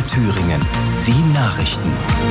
Thüringen. Die Nachrichten.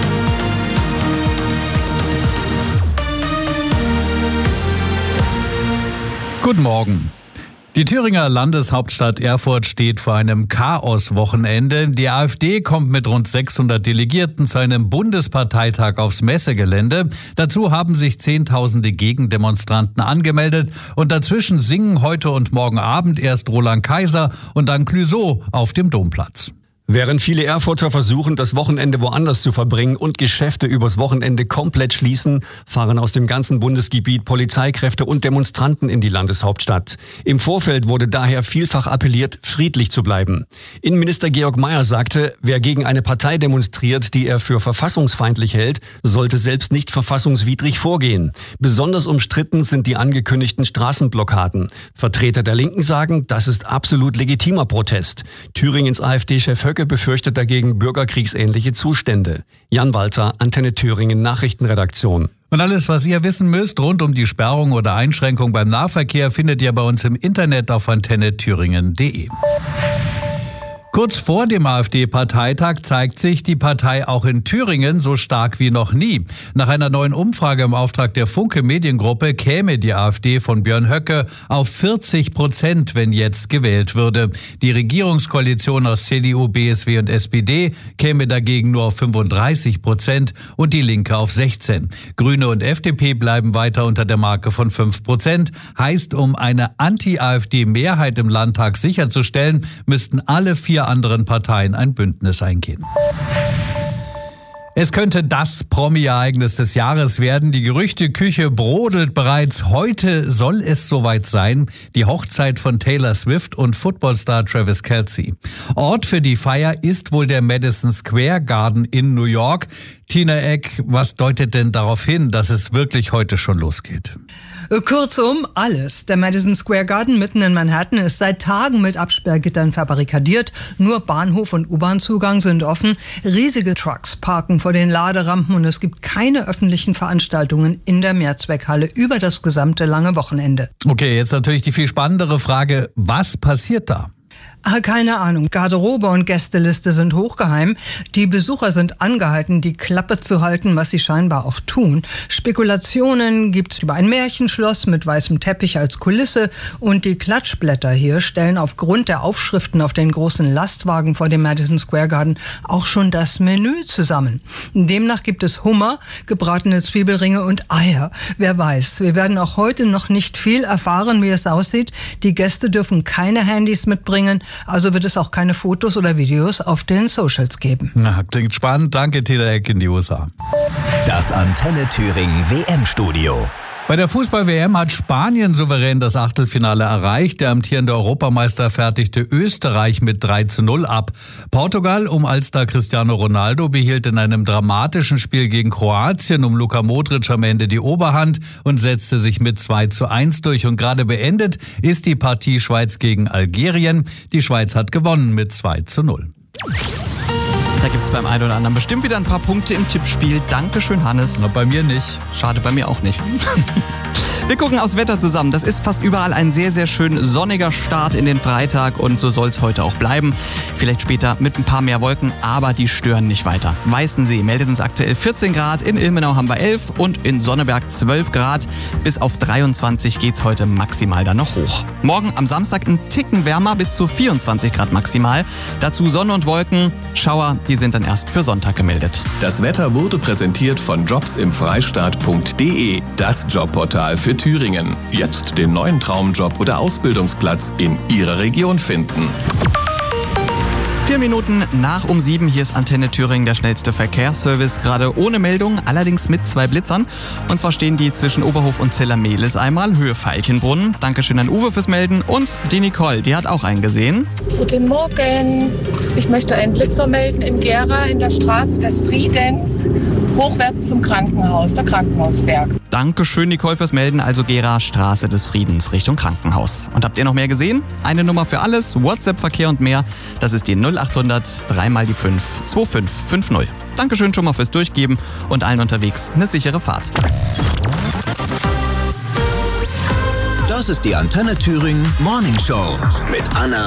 Guten Morgen. Die Thüringer Landeshauptstadt Erfurt steht vor einem Chaos-Wochenende. Die AfD kommt mit rund 600 Delegierten zu einem Bundesparteitag aufs Messegelände. Dazu haben sich Zehntausende Gegendemonstranten angemeldet. Und dazwischen singen heute und morgen Abend erst Roland Kaiser und dann Clouseau auf dem Domplatz. Während viele Erfurter versuchen, das Wochenende woanders zu verbringen und Geschäfte übers Wochenende komplett schließen, fahren aus dem ganzen Bundesgebiet Polizeikräfte und Demonstranten in die Landeshauptstadt. Im Vorfeld wurde daher vielfach appelliert, friedlich zu bleiben. Innenminister Georg Mayer sagte, wer gegen eine Partei demonstriert, die er für verfassungsfeindlich hält, sollte selbst nicht verfassungswidrig vorgehen. Besonders umstritten sind die angekündigten Straßenblockaden. Vertreter der Linken sagen, das ist absolut legitimer Protest. Thüringens AfD-Chef Höcke befürchtet dagegen bürgerkriegsähnliche Zustände. Jan Walter, Antenne Thüringen Nachrichtenredaktion. Und alles, was ihr wissen müsst rund um die Sperrung oder Einschränkung beim Nahverkehr, findet ihr bei uns im Internet auf antennethüringen.de. Kurz vor dem AfD-Parteitag zeigt sich die Partei auch in Thüringen so stark wie noch nie. Nach einer neuen Umfrage im Auftrag der Funke Mediengruppe käme die AfD von Björn Höcke auf 40%, wenn jetzt gewählt würde. Die Regierungskoalition aus CDU, BSW und SPD käme dagegen nur auf 35% und die Linke auf 16%. Grüne und FDP bleiben weiter unter der Marke von 5%. Heißt, um eine Anti-AfD-Mehrheit im Landtag sicherzustellen, müssten alle 4 anderen Parteien ein Bündnis eingehen. Es könnte das Promi-Ereignis des Jahres werden. Die Gerüchteküche brodelt bereits. Heute soll es soweit sein. Die Hochzeit von Taylor Swift und Footballstar Travis Kelce. Ort für die Feier ist wohl der Madison Square Garden in New York. Tina Eck, was deutet denn darauf hin, dass es wirklich heute schon losgeht? Kurzum, alles. Der Madison Square Garden mitten in Manhattan ist seit Tagen mit Absperrgittern verbarrikadiert. Nur Bahnhof und U-Bahn-Zugang sind offen. Riesige Trucks parken vor den Laderampen und es gibt keine öffentlichen Veranstaltungen in der Mehrzweckhalle über das gesamte lange Wochenende. Okay, jetzt natürlich die viel spannendere Frage, was passiert da? Keine Ahnung. Garderobe und Gästeliste sind hochgeheim. Die Besucher sind angehalten, die Klappe zu halten, was sie scheinbar auch tun. Spekulationen gibt's über ein Märchenschloss mit weißem Teppich als Kulisse und die Klatschblätter hier stellen aufgrund der Aufschriften auf den großen Lastwagen vor dem Madison Square Garden auch schon das Menü zusammen. Demnach gibt es Hummer, gebratene Zwiebelringe und Eier. Wer weiß, wir werden auch heute noch nicht viel erfahren, wie es aussieht. Die Gäste dürfen keine Handys mitbringen. Also wird es auch keine Fotos oder Videos auf den Socials geben. Na, klingt spannend. Danke, Tina Eck in die USA. Das Antenne Thüringen WM-Studio. Bei der Fußball-WM hat Spanien souverän das Achtelfinale erreicht. Der amtierende Europameister fertigte Österreich mit 3:0 ab. Portugal um Allstar Cristiano Ronaldo behielt in einem dramatischen Spiel gegen Kroatien um Luka Modric am Ende die Oberhand und setzte sich mit 2:1 durch. Und gerade beendet ist die Partie Schweiz gegen Algerien. Die Schweiz hat gewonnen mit 2:0. Da gibt's beim einen oder anderen bestimmt wieder ein paar Punkte im Tippspiel. Dankeschön, Hannes. Na, bei mir nicht. Schade, bei mir auch nicht. Wir gucken aufs Wetter zusammen. Das ist fast überall ein sehr, sehr schön sonniger Start in den Freitag und so soll es heute auch bleiben. Vielleicht später mit ein paar mehr Wolken, aber die stören nicht weiter. Weißensee meldet uns aktuell 14 Grad, in Ilmenau haben wir 11 und in Sonneberg 12 Grad. Bis auf 23 geht's heute maximal dann noch hoch. Morgen am Samstag ein Ticken wärmer, bis zu 24 Grad maximal. Dazu Sonne und Wolken. Schauer, die sind dann erst für Sonntag gemeldet. Das Wetter wurde präsentiert von jobsimfreistaat.de, das Jobportal für Thüringen. Jetzt den neuen Traumjob oder Ausbildungsplatz in Ihrer Region finden. 4 Minuten nach um 7, hier ist Antenne Thüringen, der schnellste Verkehrsservice, gerade ohne Meldung, allerdings mit 2 Blitzern. Und zwar stehen die zwischen Oberhof und Zellermehlis einmal, Höhe Veilchenbrunnen. Dankeschön an Uwe fürs Melden und die Nicole, die hat auch einen gesehen. Guten Morgen, ich möchte einen Blitzer melden in Gera in der Straße des Friedens, hochwärts zum Krankenhaus, der Krankenhausberg. Dankeschön, Nicole, fürs Melden, also Gera, Straße des Friedens Richtung Krankenhaus. Und habt ihr noch mehr gesehen? Eine Nummer für alles, WhatsApp-Verkehr und mehr, das ist die 0800 3 mal die 5 2550. Dankeschön schon mal fürs Durchgeben und allen unterwegs eine sichere Fahrt. Das ist die Antenne Thüringen Morning Show mit Anna